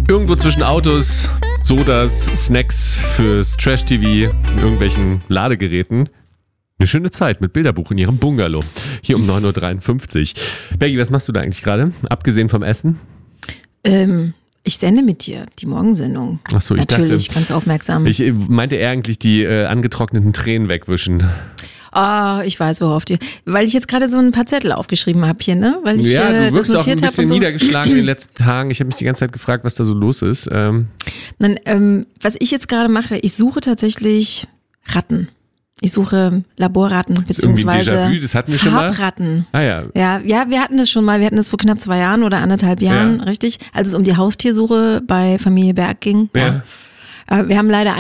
Irgendwo zwischen Autos, Sodas, Snacks fürs Trash-TV und irgendwelchen Ladegeräten. Eine schöne Zeit mit Bilderbuch in ihrem Bungalow. Hier um 9.53 Uhr. Bergi, was machst du da eigentlich gerade? Abgesehen vom Essen? Ich sende mit dir die Morgensendung. Ach so, Natürlich, ganz aufmerksam. Ich meinte eher eigentlich die angetrockneten Tränen wegwischen. Ich weiß, worauf die. Weil ich jetzt gerade so ein paar Zettel aufgeschrieben habe hier, ne? Weil ich du wirkst das auch ein notiert habe bisschen und so. niedergeschlagen in den letzten Tagen. Ich habe mich die ganze Zeit gefragt, was da so los ist. Was ich jetzt gerade mache, ich suche tatsächlich Ratten. Ich suche Laborratten, beziehungsweise Déjà-vu, das hatten wir schon mal. Farbratten. Ah ja. Ja, wir hatten das schon mal. Wir hatten das vor knapp 2 Jahren oder 1,5 Jahren, richtig? Als es um die Haustiersuche bei Familie Berg ging. Ja. Wir haben leider